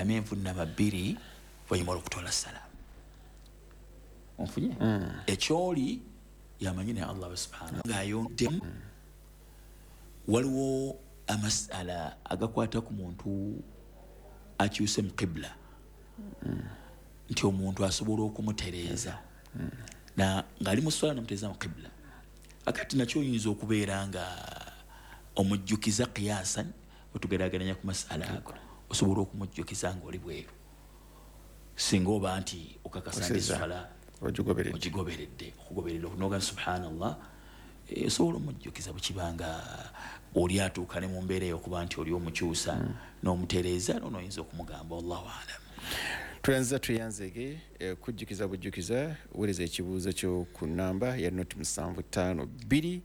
amenvu nababiri vanyuma okutola salamu onfunye ekyoli yamanyi ne Allah subhanahu ng'ayonde waliwo amasala agakwata ku muntu akyuse mu qibla nti omuntu asobola okumutereeza na ngali mu swala namutereeza mu qibla akati nakyo oyinza okubeera nga omujjukiza qiyasan otugerageranya ku masala ago osobola okumujjukiza ng'oli bweru singa oba nti okakasanga eswala ogigoberedde okugoberera okunoga subhanallah osobola omujjukiza bwekibanga oli atuuka ne mu mbeera eyokuba nti oli omukyusa n'omutereeza nono oyinza okumugamba wallahu alam. tuyanzege kujjukiza bujjukiza wereza ekibuuzo kyo ku namba ya noti 75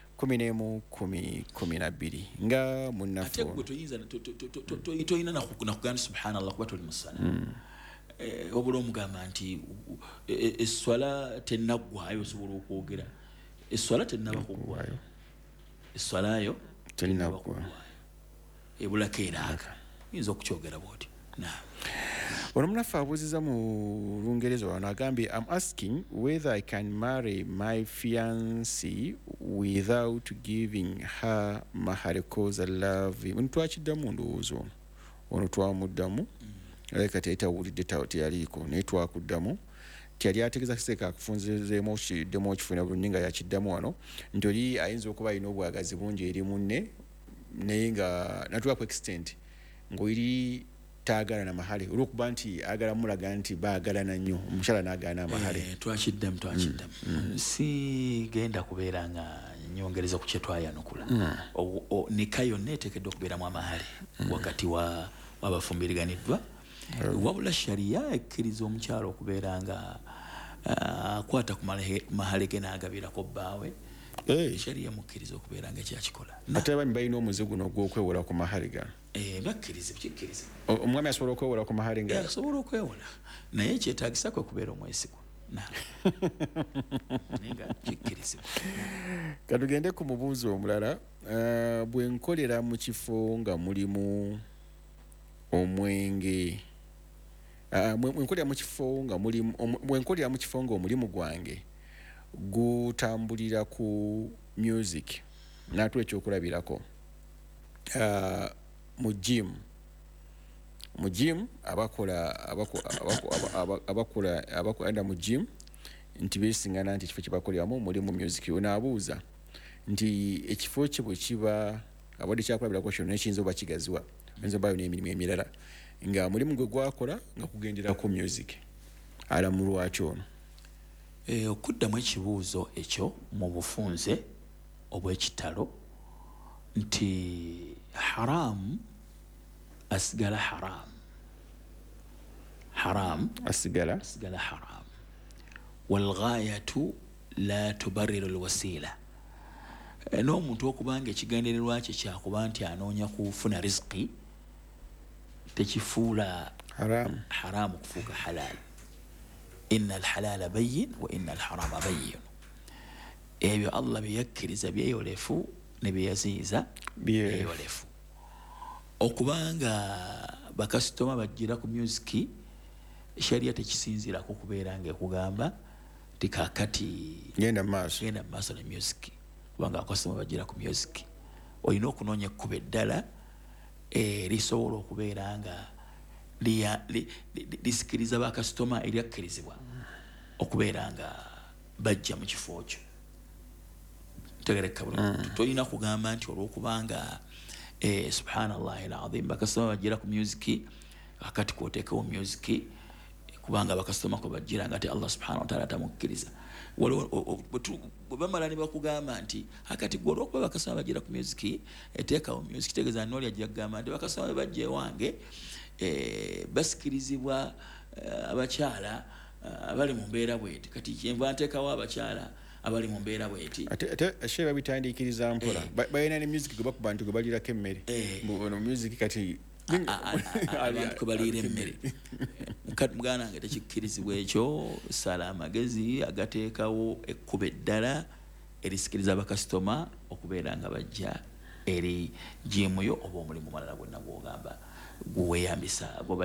11 nga munnafu ate gwe toyinza toyina nakugamba subhanallah kuba toli musana obula omugamba nti eswala tennaggwayo osobola okwogera eswala tennaba kuggwayo eswalayo tennaba kuggwayo ebulako eraaga oyinza okukyogera bwoti ono munafu abuuziza mu Lungereza wano agambye I'm asking whether I can marry my fiancée without giving her mahar cause I love him. Twakiddamu ndowooza ono twamuddamu aleka teyitawulidde teyaliiko naye twakuddamu tyali ategeeza kiseeka akufunzizeemu okiddemu okifuna bulungi nga yakiddamu wano nti oli ayinza okuba alina obwagazi bungi eri munne naye nga natuka ku extent ng'oli taagala na mahale olwokuba nti agala mulaga nti baagalana nnyo omukyala n'agaana amahale twakiddamu si genda kubeera nga nyongereza ku kye twayanukula nika yonna eteekeddwa okubeeramu amahale wakati w'abafumbiriganiddwa wabula shariya ekkiriza omukyalo okubeera nga akwata ku mahale ge n'agabirako bbaawe shariya mukkiriza okubeera nga kyakikola ate abami balina omuze guno gw'okwewola ku mahale gano bakkiriza bukikkiriza omwami asobola okwewola ku mahale nga asobola okwewola naye kyetaagisa kwe kubeera omwesigwa naye nga kikkirizibwa. Katugende ku mubuuzo omulala bwe nkolera mu kifo nga mulimu omwenge mwenkolera mu kifo nga omulimu gwange gutambulira ku music natwe ekyokulabirako mu gym abakola mu gym nti beesingana nti ekifo kyebakoleramu mulimu music onaabuuza nti ekifo kye bwe kiba abadde kyakulabirako kyonna ekiyinza oba kigaziwa oyinza obayo n'emirimu emirala nga mulimu gwe gwakola nga kugenderako music alamu lwaki ono okuddamu ekibuuzo ekyo mu bufunze obw'ekitalo nti haramu asigala haramu asigala haramu walghayatu la tubarriru alwasila n'omuntu okubanga ekigendererwa kye kyakuba nti anoonya kufuna riziki tekifuula haramu kufuuka halal inna alhalala bayyin wa inna alharama bayyin ebyo Allah byeyakkiriza byeyolefu ne byeyaziiza byeyolefu okubanga bakasitoma bajjira ku music sharia tekisinziirako kubeera nga ekugamba ti kaakati genda maaso ne music kubanga bakasitoma bajjira ku music olina okunoonya ekkuba eddala lisobola okubeera nga lisikiriza bakasitoma eryakkirizibwa okubeera nga bajja mu kifo kyo tegereka bulungi tolina kugamba nti olwokubanga subhanallah alazim bakasitoma bajjira ku music akati kwoteekawo music kubanga bakasitoma ko bajjira nga te Allah subhanahu wa ta'ala tamukkiriza bwe bamala ne bakugamba nti akati gwe olwokuba bakasitoma bajjira ku music eteekawo music tegeeza noli ajja kugamba nti bakasitoma bajja ewange basikirizibwa abakyala abali mu mbeera bweti kati kyenva nteekawo abakyala abali mu mbeera bweti ate sheba bitandiikiriza mpola balina ne music gwe bakuba nti gwe balirako emmere ono music kati abantu kwe baliira emmere muganda wange tekikkirizibwa ekyo sala amagezi agateekawo ekkuba eddala erisikiriza abakasitoma okubeera nga bajja eri jimuyo oba omulimu malala gwonna gwogamba gweweyambisa